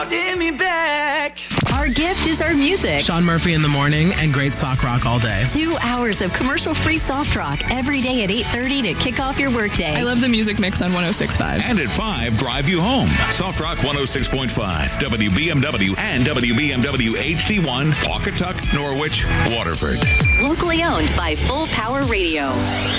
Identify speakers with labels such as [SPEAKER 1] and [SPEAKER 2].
[SPEAKER 1] Give me back.
[SPEAKER 2] Our gift is our music.
[SPEAKER 3] Sean Murphy in the morning and great sock rock all day.
[SPEAKER 2] 2 hours of commercial-free soft rock every day at 8:30 to kick off your workday.
[SPEAKER 4] I love the music mix on 106.5.
[SPEAKER 5] And at 5, drive you home. Soft Rock 106.5, WBMW and WBMW HD1, Pawcatuck, Norwich, Waterford.
[SPEAKER 2] Locally owned by Full Power Radio.